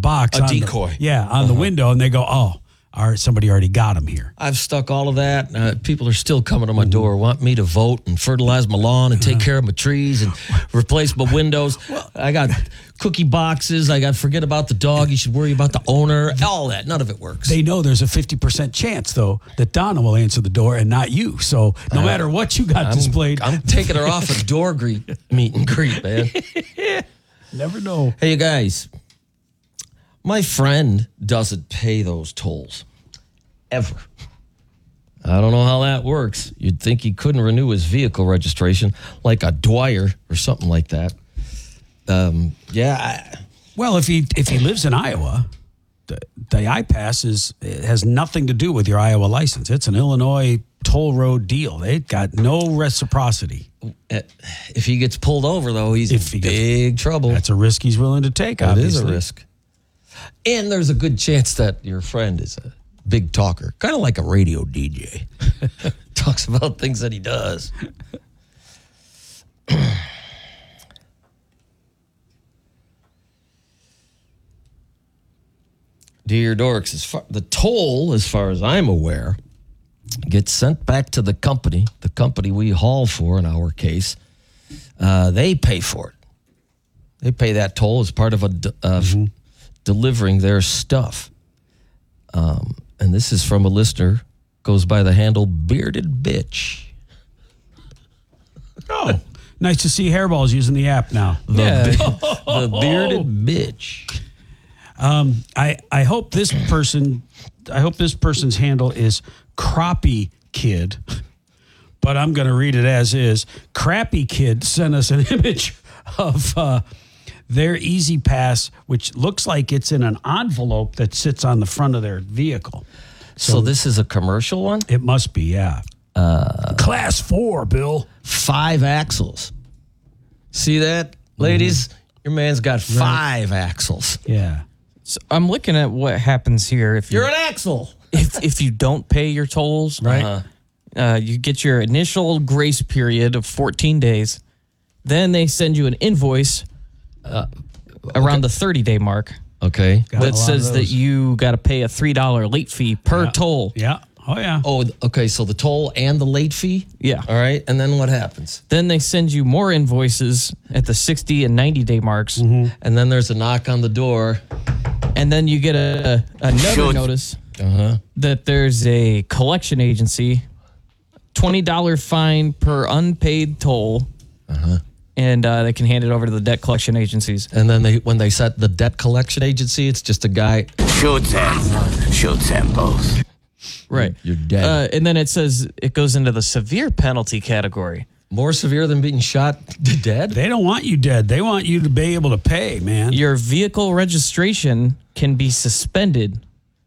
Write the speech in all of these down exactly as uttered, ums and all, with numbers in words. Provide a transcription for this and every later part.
box. A on decoy. The, yeah, on uh-huh. the window, and they go, oh, all right, somebody already got him here. I've stuck all of that. Uh, people are still coming to my door, want me to vote and fertilize my lawn and take care of my trees and replace my windows. I got cookie boxes. I got forget about the dog. You should worry about the owner. All that. None of it works. They know there's a fifty percent chance, though, that Donna will answer the door and not you. So no uh, matter what you got I'm, displayed. I'm taking her off a door greet, meet and greet, man. Never know. Hey, you guys. My friend doesn't pay those tolls. Ever. I don't know how that works. You'd think he couldn't renew his vehicle registration like a Dwyer or something like that. Um, yeah. I, well, if he if he lives in Iowa, the, the I-Pass is it has nothing to do with your Iowa license. It's an Illinois toll road deal. They got no reciprocity. If he gets pulled over, though, he's if in he big gets, trouble. That's a risk he's willing to take, It obviously. is a risk. And there's a good chance that your friend is a big talker, kind of like a radio D J. Talks about things that he does. Dear Dorks, as far, the toll, as far as I'm aware, gets sent back to the company, the company we haul for in our case. Uh, they pay for it. They pay that toll as part of a uh, mm-hmm. delivering their stuff. Um, and this is from a listener, goes by the handle Bearded Bitch. Oh, nice to see Hairballs using the app now. The, Yeah. the Bearded Bitch. Um, I, I hope this person, I hope this person's handle is Crappy Kid, but I'm going to read it as is. Crappy Kid sent us an image of uh, their Easy Pass, which looks like it's in an envelope that sits on the front of their vehicle. So, so this is a commercial one? It must be, yeah. Uh, Class four, Bill. Five axles. See that, ladies? Mm-hmm. Your man's got five right. axles. Yeah. So I'm looking at what happens here. If you're you, an axle, if if you don't pay your tolls, right, uh-huh. uh, you get your initial grace period of fourteen days. Then they send you an invoice uh, around okay. the thirty day mark. Okay, got that says that you got to pay a three dollar late fee per yeah. toll. Yeah. Oh yeah. Oh, okay. So the toll and the late fee. Yeah. All right. And then what happens? Then they send you more invoices at the sixty and ninety day marks, mm-hmm. and then there's a knock on the door. And then you get a, a another Should. notice uh-huh. that there's a collection agency, twenty dollar fine per unpaid toll, uh-huh. and uh, they can hand it over to the debt collection agencies. And then they when they set the debt collection agency, it's just a guy. Shoot them. Shoot them both. Right. You're dead. Uh, and then it says it goes into the severe penalty category. More severe than being shot to dead? They don't want you dead. They want you to be able to pay, man. Your vehicle registration can be suspended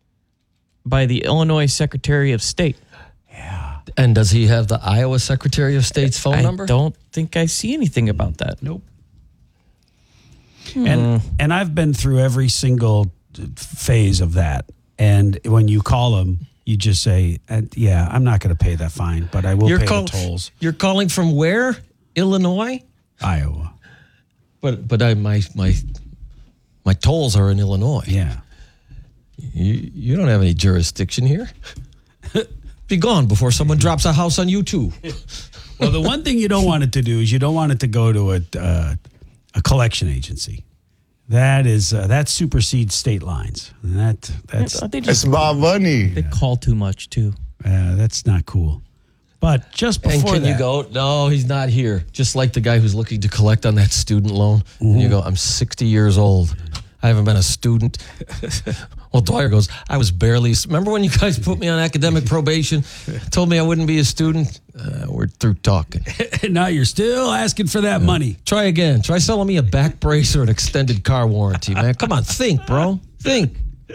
by the Illinois Secretary of State. Yeah. And does he have the Iowa Secretary of State's phone I number? I don't think I see anything about that. Nope. Hmm. And and I've been through every single phase of that. And when you call them, you just say, yeah, I'm not going to pay that fine, but I will you're pay call- the tolls. You're calling from where? Illinois? Iowa. But but I, my my my tolls are in Illinois. Yeah. You you don't have any jurisdiction here. Be gone before someone drops a house on you too. Well, the one thing you don't want it to do is you don't want it to go to a uh, a collection agency. That is uh, that supersedes state lines. And that that's yeah, they just, it's my money. They call too much too. Uh, that's not cool. But just before and can that, you go? No, he's not here. Just like the guy who's looking to collect on that student loan, mm-hmm. and you go, "I'm sixty years old. I haven't been a student." Well, Dwyer goes, "I was barely. Remember when you guys put me on academic probation? Told me I wouldn't be a student. Uh, we're through talking. Now you're still asking for that yeah. money. Try again. Try selling me a back brace or an extended car warranty, man. Come on, think, bro. Think.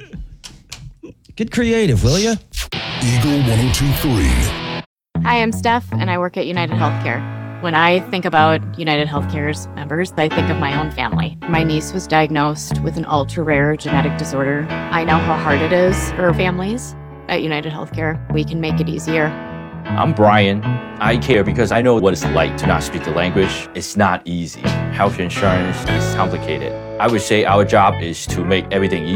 Get creative, will you?" Eagle one oh two point three. Hi, I'm Steph, and I work at United Healthcare. When I think about United Healthcare's members, I think of my own family. My niece was diagnosed with an ultra-rare genetic disorder. I know how hard it is for families. At United Healthcare, we can make it easier. I'm Brian. I care because I know what it's like to not speak the language. It's not easy. Health insurance is complicated. I would say our job is to make everything easy.